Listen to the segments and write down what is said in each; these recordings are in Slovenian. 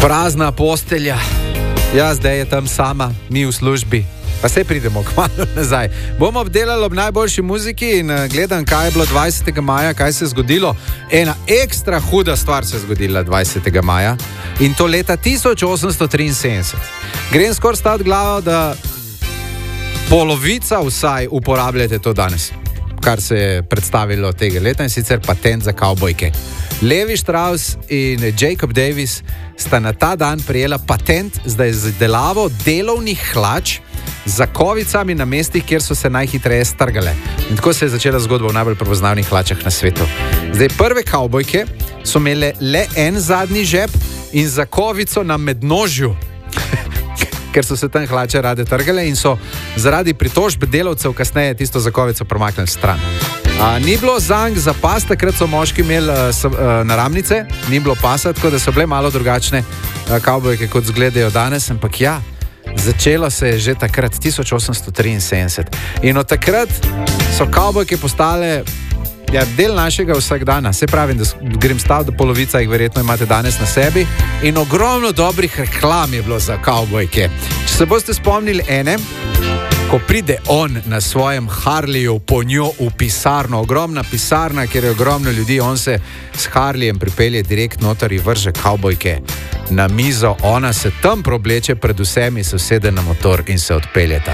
Prazna postelja. Ja, zdaj je tam sama, mi v službi. Pa se pridemo kmalu nazaj. Bomo obdelali ob najboljši muziki in gledam, kaj je bilo 20. maja, kaj se je zgodilo. Ena ekstra huda stvar se je zgodila 20. maja in to leta 1873. Grem skoraj stavit glavo, da polovica vsaj uporabljate to danes, kar se je predstavilo tega leta, in sicer patent za kavbojke. Levi Strauss in Jacob Davis sta na ta dan prijela patent za izdelavo delovnih hlač z zakovicami na mestih, kjer so se najhitreje strgale. In tako se je začela zgodba v najbolj prepoznavnih hlačah na svetu. Zdaj, prve kavbojke so imele le en zadnji žep in zakovico na mednožju, ker so se tam hlače rade trgale in so zaradi pritožb delavcev kasneje tisto zakovico premaknili stran. Ni bilo zanj za pas, takrat so moški imeli naramnice, ni bilo pasa, tako da so bile malo drugačne kavbojke, kot zgledajo danes, ampak ja, začelo se je že takrat, 1873. In od takrat so kavbojke postale del našega vsakdana. Se pravim, da grem stav, da polovica jih verjetno imate danes na sebi. In ogromno dobrih reklam je bilo za kavbojke. Če se boste spomnili ene, ko pride on na svojem Harleyju po njo v pisarno, ogromna pisarna, kjer je ogromno ljudi, on se s Harleyjem pripelje direkt noter in vrže kavbojke na mizo, ona se tam probleče pred vsemi, se usede na motor in se odpeljeta.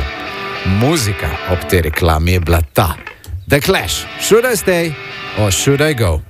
Muzika ob tej reklami je bila ta. The Clash, Should I Stay or Should I Go?